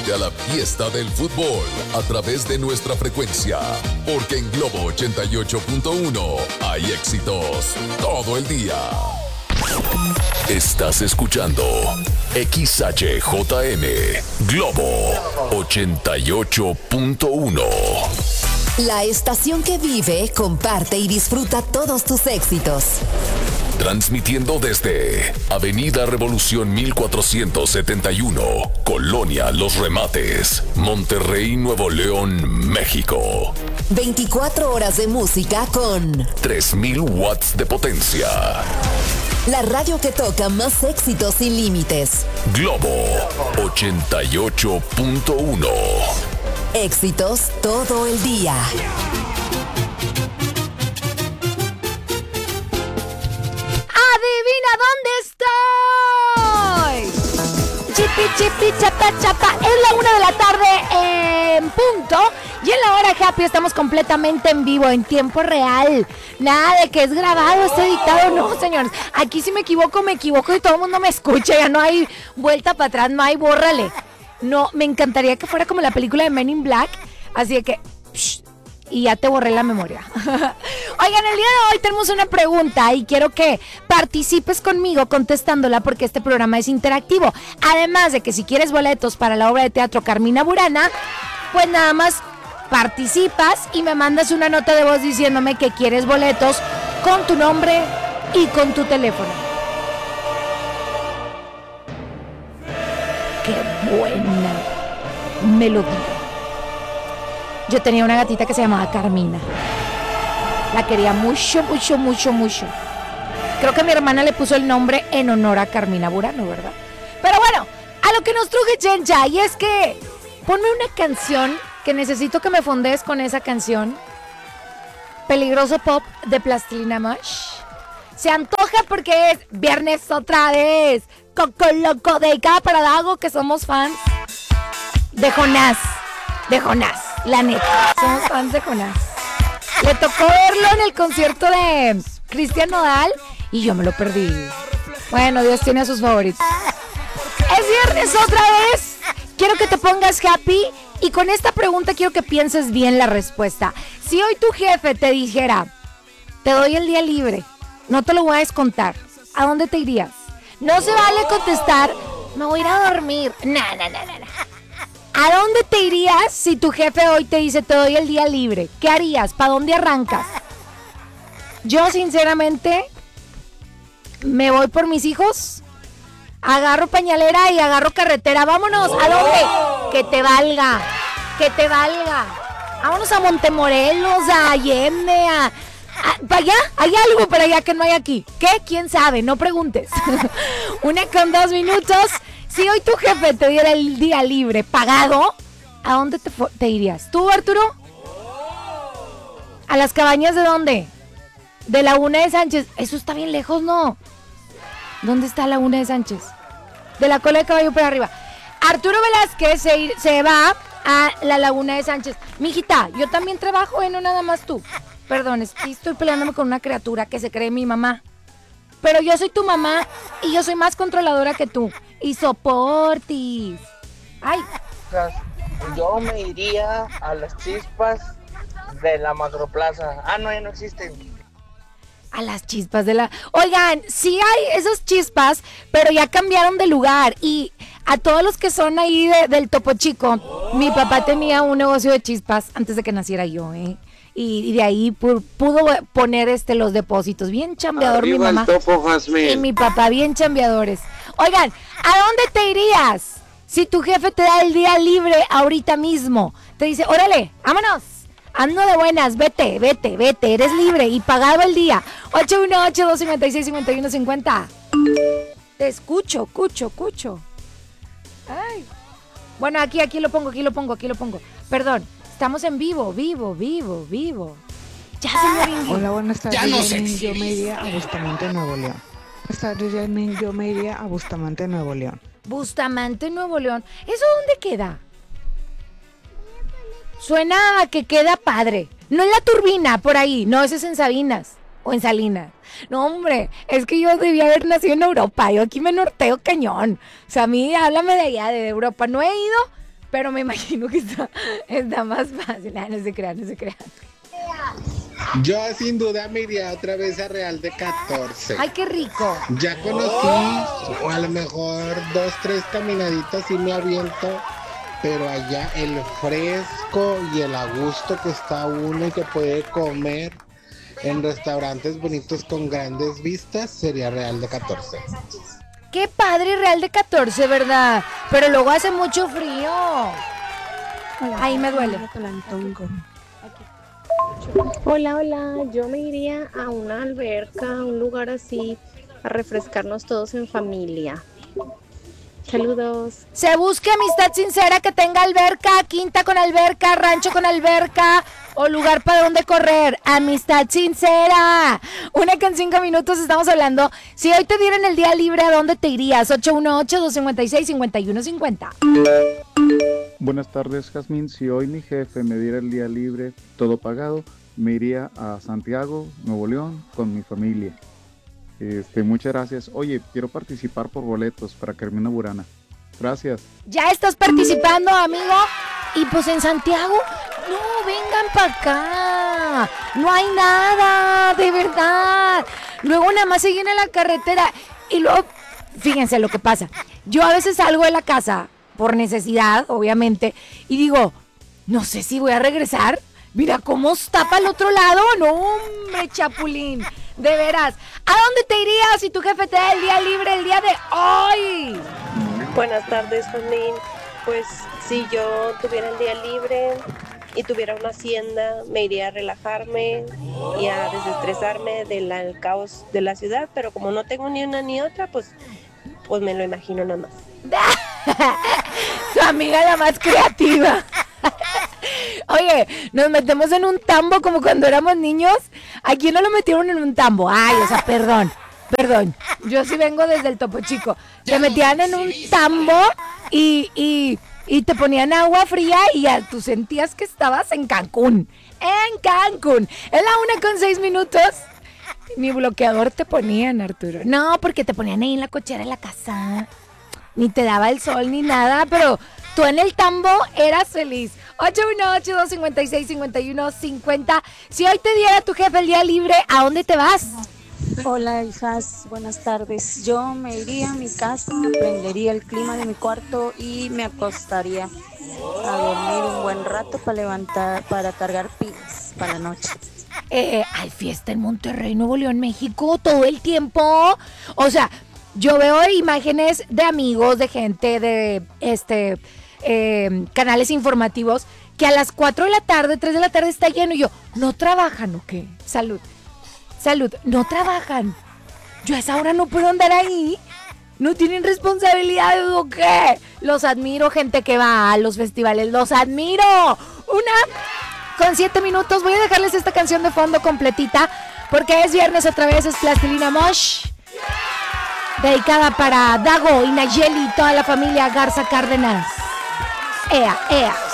Únete a la fiesta del fútbol a través de nuestra frecuencia, porque en Globo 88.1 hay éxitos todo el día. Estás escuchando XHJM Globo 88.1. La estación que vive, comparte y disfruta todos tus éxitos. Transmitiendo desde Avenida Revolución 1471, Colonia Los Remates, Monterrey, Nuevo León, México. 24 horas de música con 3000 watts de potencia. La radio que toca más éxitos sin límites. Globo 88.1. Éxitos todo el día. ¡Adivina dónde estoy! Chipi, chipi, chapa, chapa. Es la 1 de la tarde en punto. Y en la hora happy estamos completamente en vivo, en tiempo real. Nada de que es grabado, es editado. No, señores. Aquí si me equivoco y todo el mundo me escucha. Ya no hay vuelta para atrás, no hay bórrale. No, me encantaría que fuera como la película de Men in Black. Así de que... y ya te borré la memoria. Oigan, el día de hoy tenemos una pregunta y quiero que participes conmigo contestándola porque este programa es interactivo. Además de que si quieres boletos para la obra de teatro Carmina Burana, pues nada más participas y me mandas una nota de voz diciéndome que quieres boletos con tu nombre y con tu teléfono. ¡Qué buena melodía! Yo tenía una gatita que se llamaba Carmina. La quería mucho, mucho, mucho, mucho. Creo que mi hermana le puso el nombre en honor a Carmina Burana, ¿verdad? Pero bueno, a lo que nos truje Chencha, y es que ponme una canción que necesito que me fondees con esa canción. Peligroso Pop de Plastilina Mosh. Se antoja porque es viernes otra vez. Coco Loco de cada Paradago, que somos fans de Jonás. La neta, somos fans de Jonás. Le tocó verlo en el concierto de Cristian Nodal y yo me lo perdí. Bueno, Dios tiene a sus favoritos. Es viernes otra vez. Quiero que te pongas happy y con esta pregunta quiero que pienses bien la respuesta. Si hoy tu jefe te dijera, te doy el día libre, no te lo voy a descontar, ¿a dónde te irías? No se vale contestar, me voy a ir a dormir. No. ¿A dónde te irías si tu jefe hoy te dice te doy el día libre? ¿Qué harías? ¿Para dónde arrancas? Yo sinceramente me voy por mis hijos, agarro pañalera y agarro carretera. Vámonos, ¿a dónde? Que te valga. Vámonos a Montemorelos, a Allende, para allá, hay algo para allá que no hay aquí. ¿Qué? ¿Quién sabe? No preguntes. 1:02 minutos. Si hoy tu jefe te diera el día libre pagado, ¿a dónde te irías? ¿Tú, Arturo? ¿A las cabañas de dónde? De Laguna de Sánchez. Eso está bien lejos, ¿no? ¿Dónde está Laguna de Sánchez? De la Cola de Caballo para arriba. Arturo Velázquez se va a la Laguna de Sánchez. Mijita, yo también trabajo, no nada más tú. Perdón, estoy peleándome con una criatura que se cree mi mamá. Pero yo soy tu mamá y yo soy más controladora que tú. Y soportis. Ay. Yo me iría a las chispas de la Macroplaza. No, ya no existen. A las chispas de la... Oigan, sí hay esas chispas, pero ya cambiaron de lugar. Y a todos los que son ahí del Topo Chico, mi papá tenía un negocio de chispas antes de que naciera yo, Y de ahí pudo poner los depósitos. Bien chambeador. Arriba mi mamá. El Topo Jazmín. Y mi papá, bien chambeadores. Oigan, ¿a dónde te irías si tu jefe te da el día libre ahorita mismo? Te dice, órale, vámonos. Ando de buenas, vete, eres libre y pagado el día. 818-256-5150. Te escucho. Ay. Bueno, aquí lo pongo. Perdón. Estamos en vivo. Ya, señor Ingrid. Hola, buenas tardes. Ya no sé. Yo me iría a Bustamante, Nuevo León. Buenas tardes, Janine. Yo me iría a Bustamante, Nuevo León. Bustamante, Nuevo León. ¿Eso dónde queda? Suena a que queda padre. No es la Turbina, por ahí. No, ese es en Sabinas. O en Salinas. No, hombre, es que yo debía haber nacido en Europa. Yo aquí me norteo cañón. O sea, a mí, háblame de allá, de Europa. No he ido, pero me imagino que está más fácil. No se crean. Yo sin duda me iría otra vez a Real de 14. ¡Ay, qué rico! Ya conocí, o a lo mejor 2, 3 caminaditas y me aviento, pero allá el fresco y el a gusto que está uno y que puede comer en restaurantes bonitos con grandes vistas sería Real de 14. ¡Qué padre Real de 14, ¿verdad? Pero luego hace mucho frío. Ahí me duele. Hola, yo me iría a una alberca, a un lugar así, a refrescarnos todos en familia. Saludos. Se busque amistad sincera que tenga alberca, quinta con alberca, rancho con alberca o lugar para donde correr. Amistad sincera. 1:05 estamos hablando. Si hoy te dieran el día libre, ¿a dónde te irías? 818-256-5150. Buenas tardes, Jazmín. Si hoy mi jefe me diera el día libre, todo pagado, me iría a Santiago, Nuevo León, con mi familia. Muchas gracias. Oye, quiero participar por boletos para Carmina Burana. Gracias. Ya estás participando, amigo. Y pues en Santiago, no, vengan para acá. No hay nada, de verdad. Luego nada más se llena la carretera. Y luego, fíjense lo que pasa. Yo a veces salgo de la casa por necesidad, obviamente, y digo, no sé si voy a regresar. Mira cómo está para el otro lado. No, hombre, Chapulín. De veras. ¿A dónde te irías si tu jefe te da el día libre el día de hoy? Buenas tardes, Jazmín. Pues si yo tuviera el día libre y tuviera una hacienda, me iría a relajarme y a desestresarme del caos de la ciudad, pero como no tengo ni una ni otra, pues me lo imagino nada más. Tu amiga la más creativa. Oye, nos metemos en un tambo como cuando éramos niños. ¿A quién no lo metieron en un tambo? Ay, o sea, perdón. Yo sí vengo desde el Topo Chico. Te metían en un tambo y te ponían agua fría y ya tú sentías que estabas en Cancún. Es la 1:06. Ni bloqueador te ponían, Arturo. No, porque te ponían ahí en la cochera de la casa. Ni te daba el sol ni nada, pero tú en el tambo eras feliz. 818-256-5150. Si hoy te diera tu jefe el día libre, ¿a dónde te vas? Hola, hijas, buenas tardes. Yo me iría a mi casa, prendería el clima de mi cuarto y me acostaría a dormir un buen rato para cargar pilas para la noche. Hay fiesta en Monterrey, Nuevo León, México, todo el tiempo. O sea, yo veo imágenes de amigos, de gente, de canales informativos, que a las 4 de la tarde, 3 de la tarde está lleno. Y yo, ¿no trabajan o qué? Salud, no trabajan. Yo a esa hora no puedo andar ahí. ¿No tienen responsabilidades o qué? Los admiro, gente que va a los festivales, los admiro. 1:07. Voy a dejarles esta canción de fondo completita, porque es viernes, otra vez es Plastilina Mosh, dedicada para Dago y Nayeli y toda la familia Garza Cárdenas. Ea.